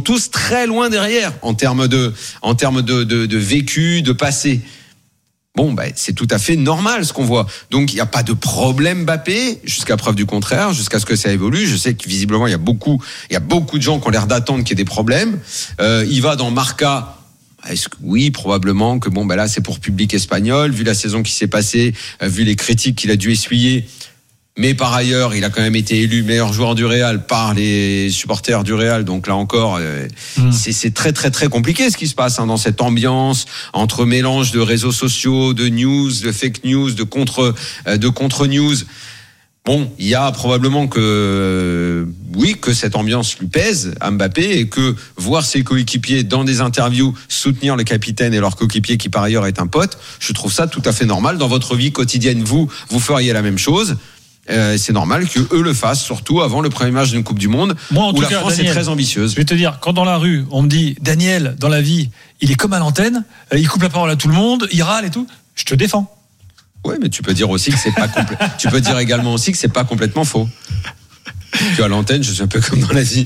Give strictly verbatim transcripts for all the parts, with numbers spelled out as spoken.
tous très loin derrière en termes de, en termes de, de, de vécu, de passé. Bon, ben, c'est tout à fait normal ce qu'on voit. Donc, il n'y a pas de problème Mbappé, jusqu'à preuve du contraire, jusqu'à ce que ça évolue. Je sais que visiblement, il y a beaucoup, il y a beaucoup de gens qui ont l'air d'attendre qu'il y ait des problèmes. Euh, il va dans Marca. Est-ce que oui, probablement que bon, ben là, c'est pour public espagnol, vu la saison qui s'est passée, euh, vu les critiques qu'il a dû essuyer. Mais par ailleurs, il a quand même été élu meilleur joueur du Real par les supporters du Real. Donc là encore, euh, mmh. c'est, c'est très très très compliqué ce qui se passe hein, dans cette ambiance entre mélange de réseaux sociaux, de news, de fake news, de contre euh, de contre news. Bon, il y a probablement que euh, oui que cette ambiance lui pèse à Mbappé et que voir ses coéquipiers dans des interviews soutenir le capitaine et leur coéquipier qui par ailleurs est un pote, je trouve ça tout à fait normal. Dans votre vie quotidienne, vous vous feriez la même chose. Euh, c'est normal que eux le fassent, surtout avant le premier match d'une Coupe du Monde. Moi, en où tout la cas, France Daniel, est très ambitieuse. Je vais te dire, quand dans la rue on me dit Daniel dans la vie, il est comme à l'antenne, il coupe la parole à tout le monde, il râle et tout, je te défends. Oui, mais tu peux dire aussi que c'est pas compl- tu peux dire également aussi que c'est pas complètement faux. Que à l'antenne, je suis un peu comme dans la vie.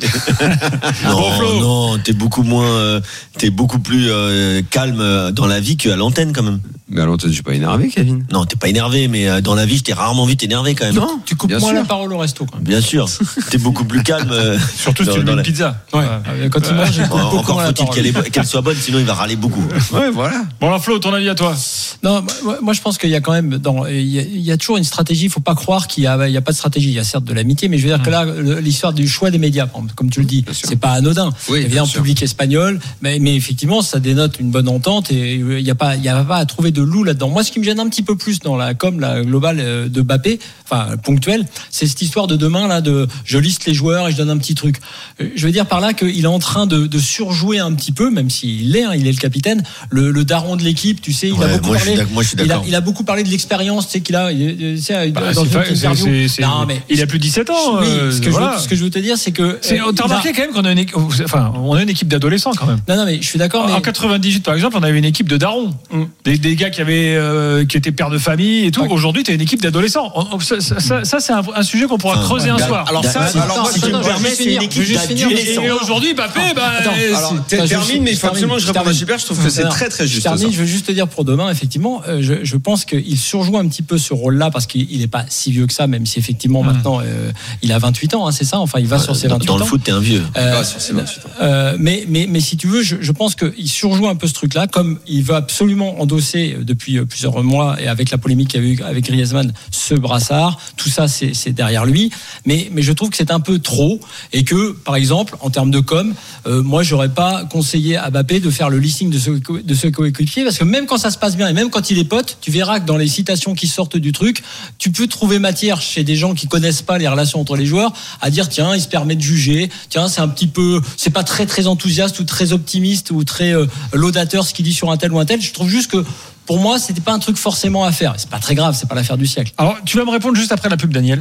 Non, bon, non, t'es beaucoup moins, euh, t'es beaucoup plus euh, calme dans la vie qu'à l'antenne quand même. Mais à l'antenne, je suis pas énervé, Kevin. Non, t'es pas énervé, mais euh, dans la vie, je t'ai rarement vu t'énerver quand même. Non, tu coupes bien moins sûr. la parole au resto quand même. Bien sûr, t'es beaucoup plus calme. Euh, Surtout si dans, tu lui mets dans une la... pizza. Ouais. Ouais. Quand il mange, il coupe beaucoup Encore moins la faut-il parole. qu'elle, est, qu'elle soit bonne, sinon il va râler beaucoup. Ouais, voilà. Bon, alors Flo, ton avis à toi? Non, moi, moi je pense qu'il y a quand même, dans, il y a, il y a toujours une stratégie. Il faut pas croire qu'il y a, il y a pas de stratégie. Il y a certes de l'amitié, mais je veux dire mmh. que là, le, l'histoire du choix des médias, comme tu le dis, c'est pas anodin. Oui, il y a un public espagnol, mais, mais effectivement, ça dénote une bonne entente et il y a pas, il y a pas à trouver de loup là-dedans. Moi, ce qui me gêne un petit peu plus dans la com, la globale de Mbappé, enfin ponctuelle, c'est cette histoire de demain là, de je liste les joueurs et je donne un petit truc. Je veux dire par là qu'il est en train de, de surjouer un petit peu, même s'il l'est, hein, il est le capitaine, le, le daron de l'équipe, tu sais, il ouais, a beaucoup moi, parlé. Je moi, je suis d'accord. Il a, il a beaucoup parlé de l'expérience, tu sais qu'il a. Tu sais, bah, dans c'est une pas, interview. c'est, c'est, non, mais il a plus de dix-sept ans. Oui, euh, ce, que voilà. je veux, ce que je veux te dire, c'est que. C'est, euh, t'as remarqué a... quand même qu'on a une, équipe, enfin, on a une équipe d'adolescents quand même. Non, non, mais je suis d'accord. Mais... En quatre-vingt-dix-huit, par exemple, on avait une équipe de darons, mm. des, des gars qui avaient, euh, qui étaient pères de famille et tout. Ouais. Aujourd'hui, t'as une équipe d'adolescents. Ça, ça, ça, ça c'est un, un sujet qu'on pourra enfin, creuser ouais, un soir. Alors ça, alors, alors moi, si tu me permets, c'est une équipe d'adolescents. Et aujourd'hui, Mbappé, bah, alors termine, mais il faut absolument que je réponde à Super. Je trouve que c'est très très juste. Je termine. Je veux juste te dire pour demain, effectivement, je, je pense qu'il surjoue un petit peu ce rôle-là parce qu'il n'est pas si vieux que ça, même si effectivement maintenant euh, il a vingt-huit ans, hein, c'est ça. Enfin, il va ouais, sur ses vingt-huit ans. Dans le foot, t'es un vieux. Euh, il va sur ses vingt-huit ans. Euh, mais mais mais si tu veux, je, je pense qu'il surjoue un peu ce truc-là, comme il veut absolument endosser depuis plusieurs mois et avec la polémique qu'il y a eu avec Griezmann ce brassard. Tout ça, c'est, c'est derrière lui. Mais mais je trouve que c'est un peu trop et que, par exemple, en termes de com, euh, moi, j'aurais pas conseillé à Mbappé de faire le listing de ce de ce coéquipier parce que même quand ça se passe bien et même quand il est pote, tu verras que dans les citations qui sortent du truc, tu peux trouver matière chez des gens qui connaissent pas les relations entre les joueurs à dire tiens, il se permet de juger, tiens, c'est un petit peu, c'est pas très très enthousiaste ou très optimiste ou très euh, laudateur ce qu'il dit sur un tel ou un tel. Je trouve juste que pour moi, c'était pas un truc forcément à faire. C'est pas très grave, c'est pas l'affaire du siècle. Alors, tu vas me répondre juste après la pub, Daniel.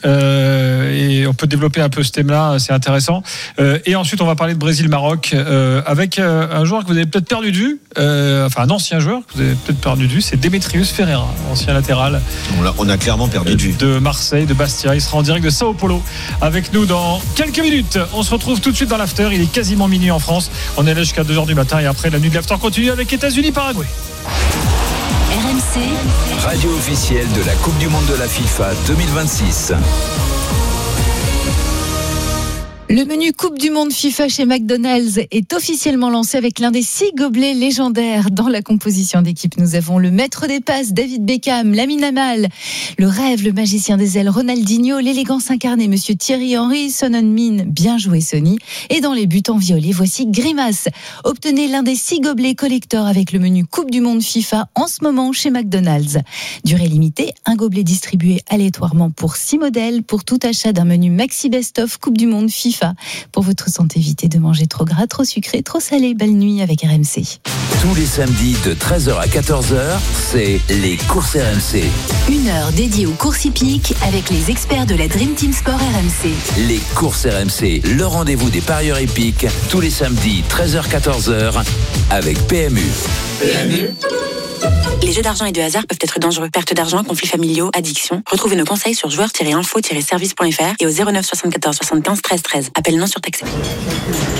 Euh, et on peut développer un peu ce thème-là, c'est intéressant. Euh, et ensuite, on va parler de Brésil-Maroc euh, avec euh, un joueur que vous avez peut-être perdu de vue, euh, enfin un ancien joueur que vous avez peut-être perdu de vue, c'est Demetrius Ferreira, ancien latéral. On a, on a clairement perdu de vue. De Marseille, de Bastia. Il sera en direct de Sao Paulo avec nous dans quelques minutes. On se retrouve tout de suite dans l'after. Il est quasiment minuit en France. On est là jusqu'à deux heures du matin et après, la nuit de l'after continue avec États-Unis-Paraguay. R M C, radio officielle de la Coupe du Monde de la FIFA deux mille vingt-six. Le menu Coupe du Monde FIFA chez McDonald's est officiellement lancé avec l'un des six gobelets légendaires. Dans la composition d'équipe, nous avons le maître des passes, David Beckham, Lamine Yamal, le rêve, le magicien des ailes, Ronaldinho, l'élégance incarnée, Monsieur Thierry Henry, Son Heung-min, bien joué Sony. Et dans les buts en violet, voici Grimace. Obtenez l'un des six gobelets collector avec le menu Coupe du Monde FIFA en ce moment chez McDonald's. Durée limitée, un gobelet distribué aléatoirement pour six modèles pour tout achat d'un menu Maxi Best of Coupe du Monde FIFA. Pour votre santé, évitez de manger trop gras, trop sucré, trop salé. Belle nuit avec R M C. Tous les samedis de treize heures à quatorze heures, c'est les courses R M C. Une heure dédiée aux courses hippiques avec les experts de la Dream Team Sport R M C. Les courses R M C, le rendez-vous des parieurs hippiques, tous les samedis treize heures quatorze heures avec P M U. P M U. Les jeux d'argent et de hasard peuvent être dangereux. Perte d'argent, conflits familiaux, addiction. Retrouvez nos conseils sur joueurs tiret info tiret service point f r et au zéro neuf soixante-quatorze soixante-quinze treize treize. Appel non surtaxé.